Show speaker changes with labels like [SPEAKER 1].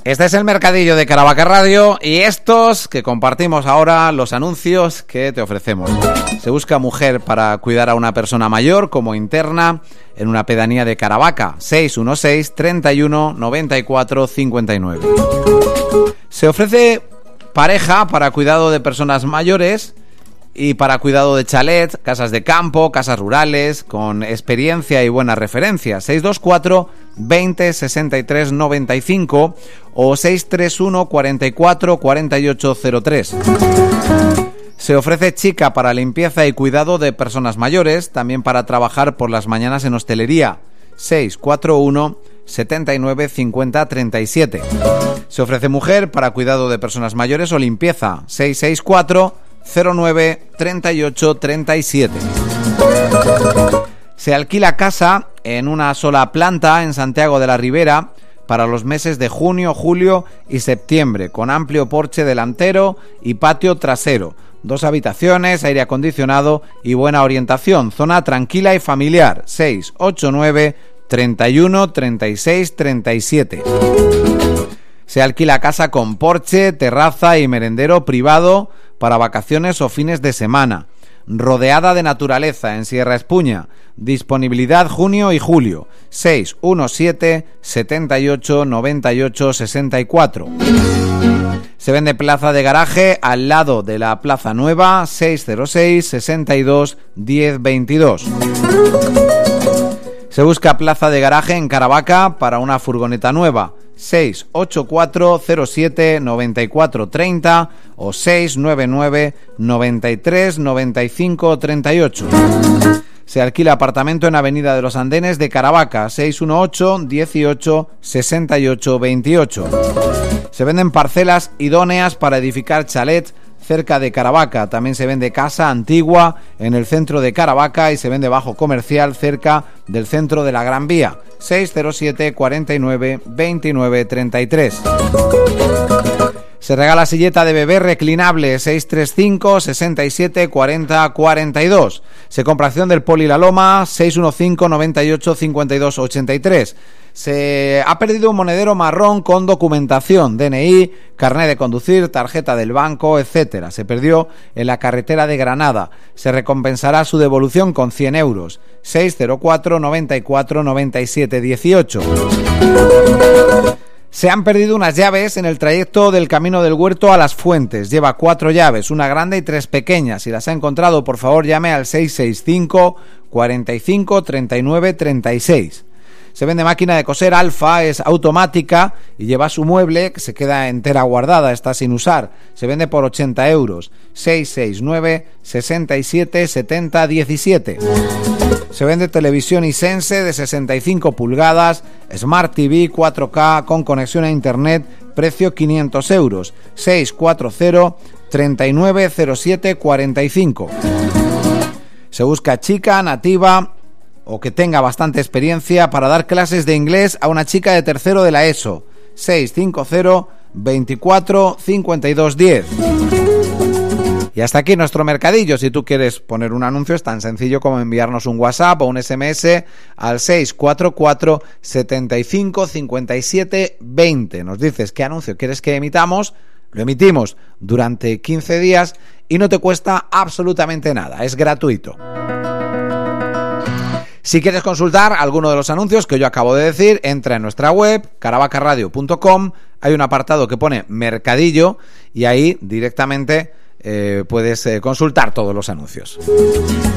[SPEAKER 1] Este es el Mercadillo de Caravaca Radio y estos que compartimos ahora, los anuncios que te ofrecemos. Se busca mujer para cuidar a una persona mayor como interna en una pedanía de Caravaca, 616 31 94 59. Se ofrece pareja para cuidado de personas mayores y para cuidado de chalet, casas de campo, casas rurales, con experiencia y buena referencia. 624 20 63 95 o 631 44 48 03. Se ofrece chica para limpieza y cuidado de personas mayores, también para trabajar por las mañanas en hostelería. 641 79 50 37. Se ofrece mujer para cuidado de personas mayores o limpieza. 664 09 38 37. Se alquila casa en una sola planta en Santiago de la Ribera para los meses de junio, julio y septiembre, con amplio porche delantero y patio trasero, 2 habitaciones, aire acondicionado y buena orientación, zona tranquila y familiar. 689 31 36 37. Se alquila casa con porche, terraza y merendero privado para vacaciones o fines de semana, rodeada de naturaleza en Sierra Espuña. Disponibilidad junio y julio. 617 78 98 64. Se vende plaza de garaje al lado de la Plaza Nueva. 606 62 10 22. Se busca plaza de garaje en Caravaca para una furgoneta nueva. 684 07 94 30 o 699 93 95 38. Se alquila apartamento en Avenida de los Andenes de Caravaca, 618 18 68 28. Se venden parcelas idóneas para edificar chalet cerca de Caravaca. También se vende casa antigua en el centro de Caravaca y se vende bajo comercial cerca del centro de la Gran Vía. 607 49 29 33. Se regala silleta de bebé reclinable. 635 67 40 42. Se compra acción del Poli La Loma. 615 98 52 83. Se ha perdido un monedero marrón con documentación, DNI, carnet de conducir, tarjeta del banco, etcétera. Se perdió en la carretera de Granada. Se recompensará su devolución con 100 euros. 604 94 97 18. Se han perdido unas llaves en el trayecto del Camino del Huerto a Las Fuentes. Lleva 4 llaves, una grande y 3 pequeñas. Si las ha encontrado, por favor, llame al 665 45 39 36. Se vende máquina de coser Alfa, es automática y lleva su mueble que se queda entera guardada, está sin usar. Se vende por 80 euros. 669 67 70 17. Se vende televisión Hisense de 65 pulgadas, Smart TV 4K con conexión a internet, precio 500 euros. 640 39 07 45. Se busca chica nativa o que tenga bastante experiencia para dar clases de inglés a una chica de tercero de la ESO. 650 24 52 10. Y hasta aquí nuestro mercadillo. Si tú quieres poner un anuncio es tan sencillo como enviarnos un WhatsApp o un SMS al 644 75 57 20. Nos dices qué anuncio quieres que emitamos, lo emitimos durante 15 días y no te cuesta absolutamente nada, es gratuito. Si quieres consultar alguno de los anuncios que yo acabo de decir, entra en nuestra web, caravacaradio.com, hay un apartado que pone Mercadillo y ahí directamente puedes consultar todos los anuncios.